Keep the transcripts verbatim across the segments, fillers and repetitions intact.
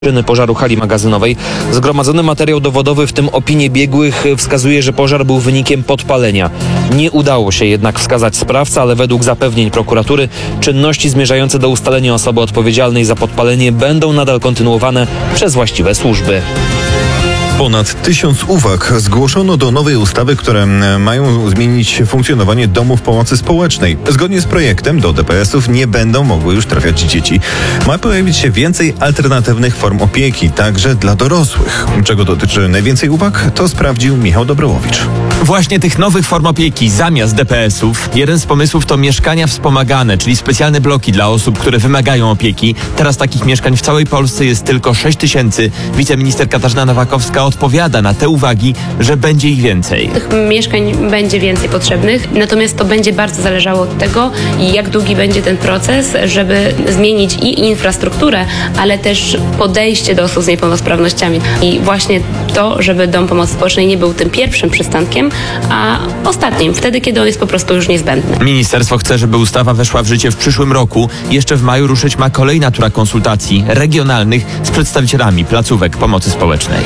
Przyczyny pożaru hali magazynowej. Zgromadzony materiał dowodowy, w tym opinie biegłych, wskazuje, że pożar był wynikiem podpalenia. Nie udało się jednak wskazać sprawcę, ale według zapewnień prokuratury czynności zmierzające do ustalenia osoby odpowiedzialnej za podpalenie będą nadal kontynuowane przez właściwe służby. Ponad tysiąc uwag zgłoszono do nowej ustawy, które mają zmienić funkcjonowanie domów pomocy społecznej. Zgodnie z projektem do D P S-ów nie będą mogły już trafiać dzieci. Ma pojawić się więcej alternatywnych form opieki, także dla dorosłych. Czego dotyczy najwięcej uwag, to sprawdził Michał Dobrołowicz. Właśnie tych nowych form opieki zamiast D P S-ów. Jeden z pomysłów to mieszkania wspomagane, czyli specjalne bloki dla osób, które wymagają opieki. Teraz takich mieszkań w całej Polsce jest tylko sześć tysięcy. Wiceminister Katarzyna Nowakowska odpowiada na te uwagi, że będzie ich więcej. Tych mieszkań będzie więcej potrzebnych, natomiast to będzie bardzo zależało od tego, jak długi będzie ten proces, żeby zmienić i infrastrukturę, ale też podejście do osób z niepełnosprawnościami. I właśnie to, żeby Dom Pomocy Społecznej nie był tym pierwszym przystankiem, a ostatnim, wtedy, kiedy on jest po prostu już niezbędny. Ministerstwo chce, żeby ustawa weszła w życie w przyszłym roku. Jeszcze w maju ruszyć ma kolejna tura konsultacji regionalnych z przedstawicielami placówek pomocy społecznej.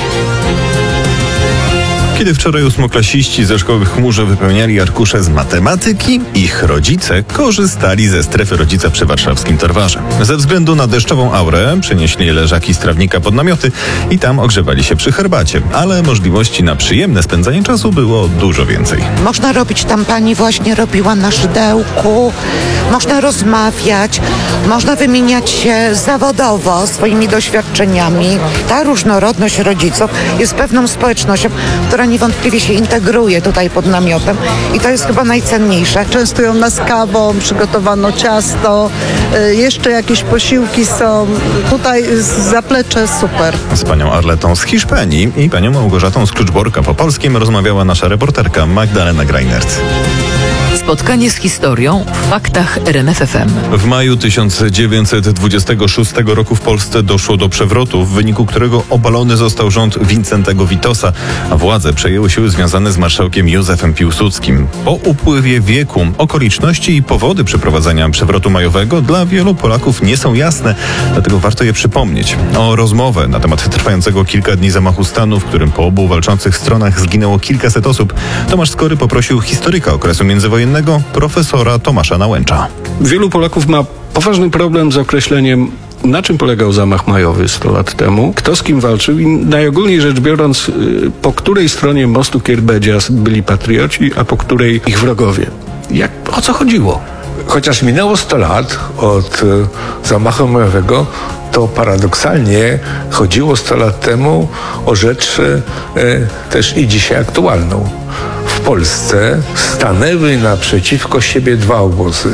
Kiedy wczoraj ósmoklasiści ze szkoły w Chmurze wypełniali arkusze z matematyki, ich rodzice korzystali ze strefy rodzica przy warszawskim Torwarze. Ze względu na deszczową aurę przenieśli leżaki z trawnika pod namioty i tam ogrzewali się przy herbacie, ale możliwości na przyjemne spędzanie czasu było dużo więcej. Można robić, tam pani właśnie robiła na szydełku, można rozmawiać, można wymieniać się zawodowo swoimi doświadczeniami. Ta różnorodność rodziców jest pewną społecznością, która niewątpliwie się integruje tutaj pod namiotem i to jest chyba najcenniejsze. Częstują nas kawą, przygotowano ciasto, jeszcze jakieś posiłki są. Tutaj zaplecze super. Z panią Arletą z Hiszpanii i panią Małgorzatą z Kluczborka po polskim rozmawiała nasza reporterka Magdalena Greinert. Spotkanie z historią w faktach R M F F M. W maju tysiąc dziewięćset dwudziestego szóstego roku w Polsce doszło do przewrotu, w wyniku którego obalony został rząd Wincentego Witosa, a władzę przejęły siły związane z marszałkiem Józefem Piłsudskim. Po upływie wieku okoliczności i powody przeprowadzenia przewrotu majowego dla wielu Polaków nie są jasne, dlatego warto je przypomnieć. O rozmowę na temat trwającego kilka dni zamachu stanu, w którym po obu walczących stronach zginęło kilkaset osób, Tomasz Skory poprosił historyka okresu międzywojennego, profesora Tomasza Nałęcza. Wielu Polaków ma poważny problem z określeniem, na czym polegał zamach majowy sto lat temu, kto z kim walczył i najogólniej rzecz biorąc, po której stronie mostu Kierbedzia byli patrioci, a po której ich wrogowie. Jak, o co chodziło? Chociaż minęło sto lat od zamachu majowego, to paradoksalnie chodziło sto lat temu o rzecz e, też i dzisiaj aktualną. W Polsce stanęły naprzeciwko siebie dwa obozy.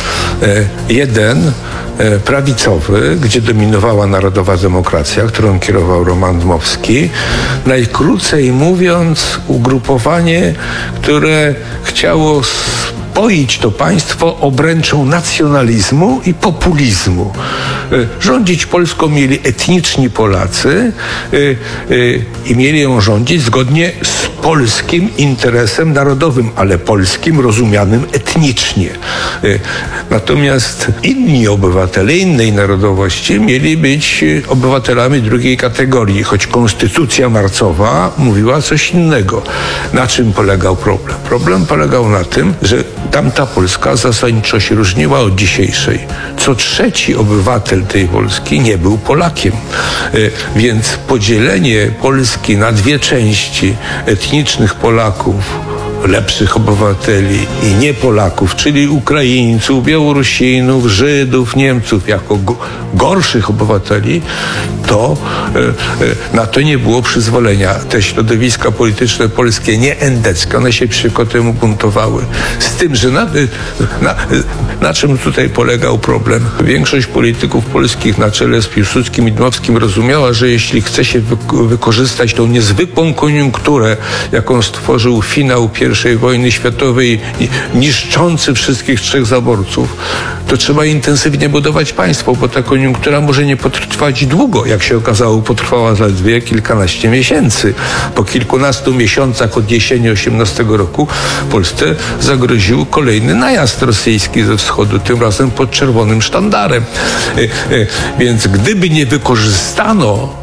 E, jeden e, prawicowy, gdzie dominowała Narodowa Demokracja, którą kierował Roman Dmowski. Najkrócej mówiąc, ugrupowanie, które chciało spoić to państwo obręczą nacjonalizmu i populizmu. Rządzić Polską mieli etniczni Polacy i mieli ją rządzić zgodnie z polskim interesem narodowym, ale polskim rozumianym etnicznie. Natomiast inni obywatele innej narodowości mieli być obywatelami drugiej kategorii, choć konstytucja marcowa mówiła coś innego. Na czym polegał problem? Problem polegał na tym, że tamta Polska zasadniczo się różniła od dzisiejszej. Co trzeci obywatel tej Polski nie był Polakiem. Więc podzielenie Polski na dwie części etnicznych Polaków, lepszych obywateli i nie Polaków, czyli Ukraińców, Białorusinów, Żydów, Niemców jako gorszych obywateli, to na to nie było przyzwolenia. Te środowiska polityczne polskie, nie endeckie, one się przeciwko temu buntowały. Z tym, że na, na, na czym tutaj polegał problem? Większość polityków polskich na czele z Piłsudskim i Dmowskim rozumiała, że jeśli chce się wy- wykorzystać tą niezwykłą koniunkturę, jaką stworzył finał pierwszej wojny światowej, niszczący wszystkich trzech zaborców, to trzeba intensywnie budować państwo, bo ta koniunktura wojną, która może nie potrwać długo. Jak się okazało, potrwała zaledwie kilkanaście miesięcy. Po kilkunastu miesiącach od jesieni osiemnastego roku Polsce zagroził kolejny najazd rosyjski ze wschodu, tym razem pod czerwonym sztandarem. Więc gdyby nie wykorzystano